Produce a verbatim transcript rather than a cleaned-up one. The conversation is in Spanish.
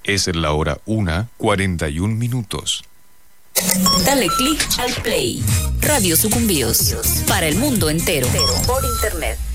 Es la hora una, cuarenta y un minutos. Dale click al play. Radio Sucumbíos. Para el mundo entero. Por internet.